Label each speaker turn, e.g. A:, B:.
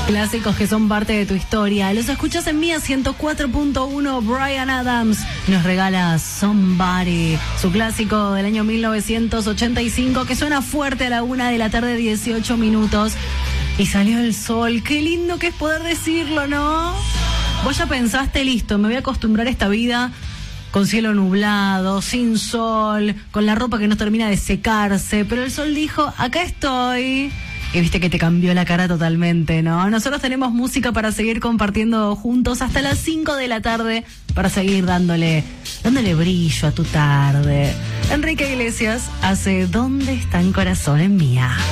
A: Clásicos que son parte de tu historia. Los escuchas en Mía 104.1. Bryan Adams nos regala Somebody, su clásico del año 1985, que suena fuerte a la 1:00 p.m, 18 minutos. Y salió el sol. Qué lindo que es poder decirlo, ¿no? Vos ya pensaste, listo, me voy a acostumbrar a esta vida con cielo nublado, sin sol, con la ropa que no termina de secarse, pero el sol dijo, acá estoy. Y viste que te cambió la cara totalmente, ¿no? Nosotros tenemos música para seguir compartiendo juntos hasta las 5:00 p.m, para seguir dándole brillo a tu tarde. Enrique Iglesias hace ¿Dónde está el corazón en Mía?